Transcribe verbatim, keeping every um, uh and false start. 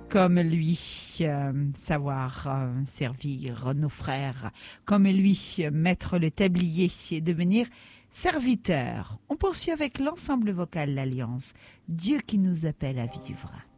comme lui, euh, savoir euh, servir nos frères, comme lui, euh, mettre le tablier et devenir serviteur. On poursuit avec l'ensemble vocal L'Alliance, Dieu qui nous appelle à vivre.